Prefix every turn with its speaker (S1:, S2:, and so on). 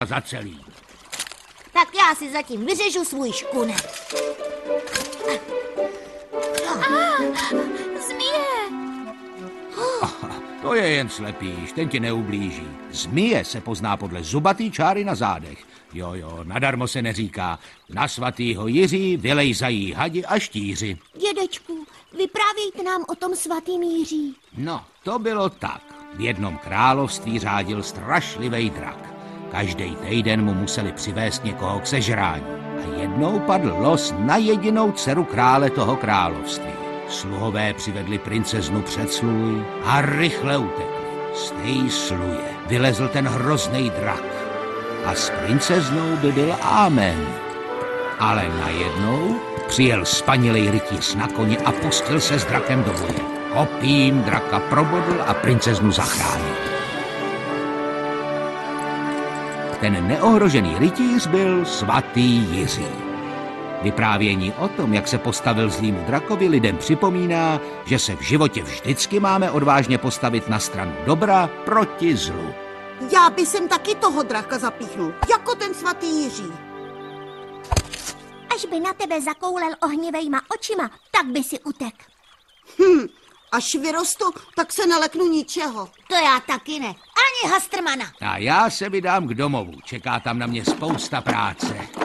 S1: za celý.
S2: Tak já si zatím vyřežu svůj škunek.
S3: Zmije!
S1: To je jen slepýš, ten ti neublíží. Zmije se pozná podle zubatý čáry na zádech. Jo, nadarmo se neříká. Na svatýho Jiří vylejzají hadi a štíři.
S2: Dědečku, vyprávějte nám o tom svatým Jiří.
S1: No, to bylo tak. V jednom království řádil strašlivý drak. Každý týden mu museli přivést někoho k sežrání. A jednou padl los na jedinou dceru krále toho království. Sluhové přivedli princeznu před sluj a rychle utekli. Z té sluje vylezl ten hrozný drak. A s princeznou by byl amen. Ale najednou přijel spanilej rytíř na koni a pustil se s drakem do boje. Kopím draka probodl a princeznu zachránil. Ten neohrožený rytíř byl svatý Jiří. Vyprávění o tom, jak se postavil zlýmu drakovi, lidem připomíná, že se v životě vždycky máme odvážně postavit na stranu dobra proti zlu.
S4: Já by jsem taky toho draka zapíchnul, jako ten svatý Jiří.
S2: Až by na tebe zakoulel ohnivejma očima, tak by si utek.
S4: Až vyrostu, tak se neleknu ničeho.
S2: To já taky ne. Ani Hastrmana.
S1: A já se vydám k domovu. Čeká tam na mě spousta práce.